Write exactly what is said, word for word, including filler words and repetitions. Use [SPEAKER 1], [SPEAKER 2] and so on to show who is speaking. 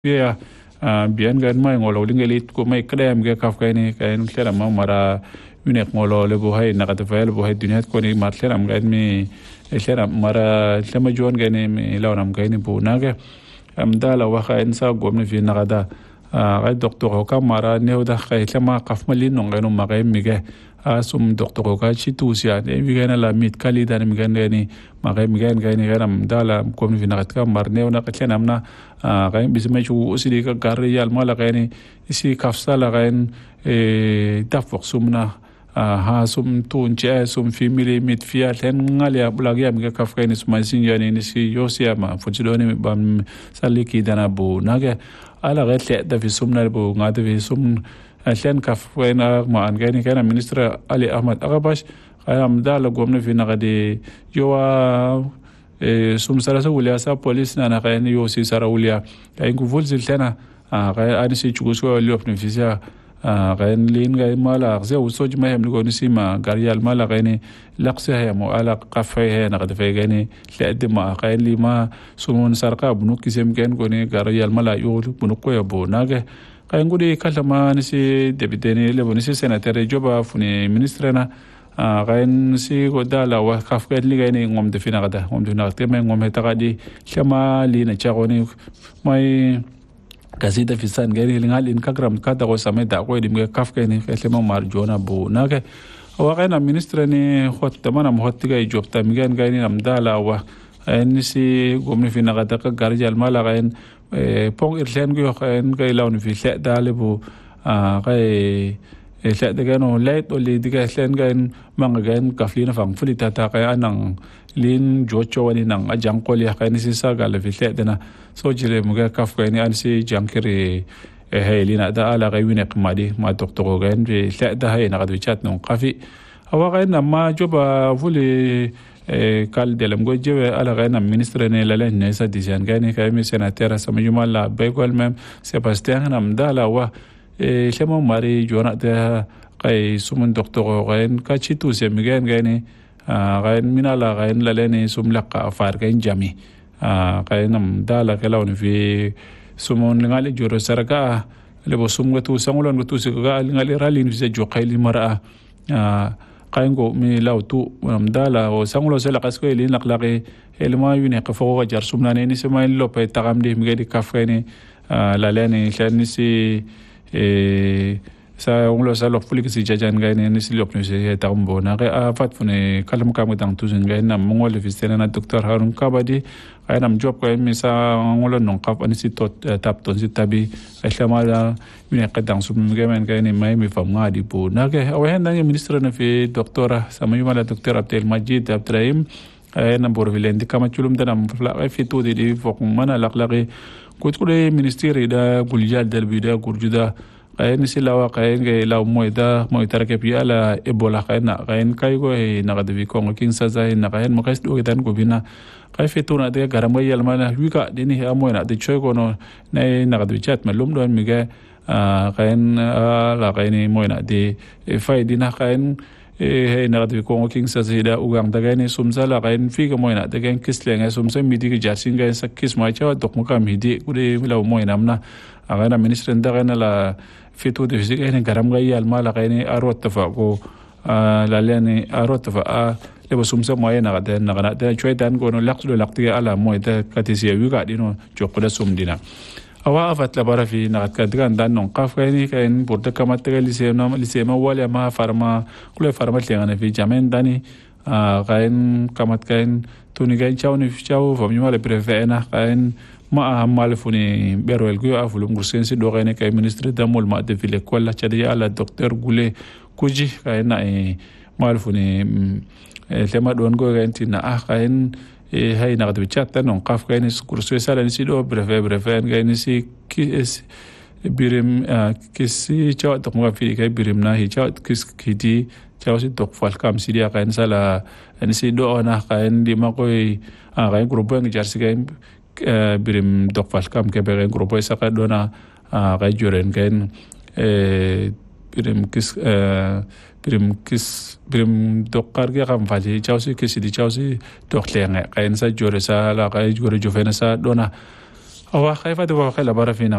[SPEAKER 1] ya bian gan mai ngolo lingelit ko mai krem ge kaf kaini kain khera ma mara unek ngolo le bo hay nakat fael bo hay dunyat ko ni mar khera gan mi khera mara lama jon gan mi lawnam kaini bo nage am dala wa khain sa gomni fi nagada ay doctor ko mara neuda khay lama kaf malin no ngano magay mige asum doctor ko chi tusia de mi gana la mit kali dan mi gana ni magay mi gana gani ganam dala ko mi nagat ka mar neu na katlen amna gay bisme chu usidi ka gariyal mala gani isi kafsala gain e dafok sumna ha sum tun che sum family mit fia len ngalia bulagi am ga kaf gani suma sinjani ni si yosia ma fujidoni bam saliki dana bu nage ala gay da fi sumna bu ngade fi sum عشان كف وين ما أنجاني كان منستر علي أحمد أغباش قام دال قومنا في نقدي جوا سوم سراسة وليا سا بوليس أنا كان يوسي سرا وليا كان كفول زلتنا أنا سي تشوسوا اللي أبني فيها كان لين كان مالا غزة وسوج ما هم نقول نسيما قريال مالا كان لقسها مو على قفها نقد في كان لقد ما كان لي ما سومون سرقة بنوك كسم كان كوني قريال مالا يقول بنوك يبو ناقة kayan gude kalama nisi debiteni lebo nisi senatere joba funi ministrena kayan si godala wa kafka liga ni ngom de fina kada ngom de nakte me ngom heta kadi chama li na chagoni mai kasida fisan gari lingal in kagram kada ko same da ko dim kafka ni kelema mar jona bu nake wa kayan ministre ni hot tamana hot tiga jobta migan gani namdala wa nisi gomni fina kada ka garjal mala kayan pong irlen go kan kay lawn fi le dalibu kay le de gano late oli diga len gan mga gan kaflina fang fulita ta kay anang lin jocho wani nang ajang ko li kay ni sa gal fi le dana so jire mga kaf kay ni an si jankiri hay lina da ala kay winek madi ma doktor gan fi le da hay na gadu chat non qafi awa kay na ma joba fuli kal delam go jewe ala gana ministre ne la len ne sa dijan gani kay mi senateur sa majuma la begol mem Sebastian nam dala wa e chemo mari jona de kay sumun doctor gain ka chitu se migen gani gain minala gain la len sum laqa far gain jami kay nam dala kelawni fi sumun ngali joro saraka le bo sum gatu sangulon gatu se ga ngali ralin fi jo khayli mara qayngo mi lawtu amdala o sangulo sela qasko eli naqlaqi elma yune qafo jar sumnane ni sema lope tagamdi mi gadi kafene la lene chani si e sa onlo sa lok fulik si jajan gane ni si lop ni se tambo na ga fat fune kalam kam dang tuzin gane na mongol fistena na doctor harun kabadi aynam job ko mi sa ngolo non qaf ani si tot tap ton si tabi eslamala yune qadang sum gamen gane mai mi fam ngadi bu na ga awen na ministre na fi doctora sama yumala doctor Abdel Majid Abdrahim ayna borvilendi kama chulum danam fla fi tudi di fok mana laqlaqi kutkule ministeri da guljal dal bida gurjuda kayen silawa kayen ge law moida moitara ke piala ebola kayen kayen kay go e nagadavi ko king saza e nakayen mo kais do gitan go bina kay fetuna de garamay yalmana wika dini ha moina de choy no nay nagadavi chat malum do mi ge kayen la kayen moina de fay dina kayen e nagadavi ko king saza da ugang daga ni sumsala kayen figa moina de gen kislenga sumsa midi ge jasin ga sakis ma cha dok mo kam hidi ure law moina amna agana ministre ndagana la fitu de fisik ene garam gay al mala kayni arot tafaqo la lene arot tafa le basum sa moy na gada na gana de choy dan go no laqlo laqti ala moy de katisi wi ga dino joqla sum dina awa afat la bara fi na ka digan dan non qaf kayni kayn burda kamat gal lise no lise ma wala ma farma kule farma tlengana fi jamen dani kayn kamat kayn tuni gayn chawni fi chaw fam yuma le prefena kayn ma amal funi berwel go afulum gursensi do gane kay ministre damol ma de ville kolla chadi ala docteur Gule kuji kay na e mal funi lema don go ganti na ah kayen e hay na gadu chatta non qaf kay ni kursu sala ni sido breve breve kay ni si kis birim kisi chaw to mo fi kay birim na hi chaw kis kidi chaw si tok fal kam sidia kay sala ni si do na kay di ma koy a kay grupo ng jarsi kay birim dokfal kam ke beren grupo isa ka dona kay juren ken birim kis birim kis birim dokkar ge kam fali chawsi kisi di chawsi doklenga kayen sa jore sa la kay jore jofena sa dona او خايفه دو خيلا برا فينا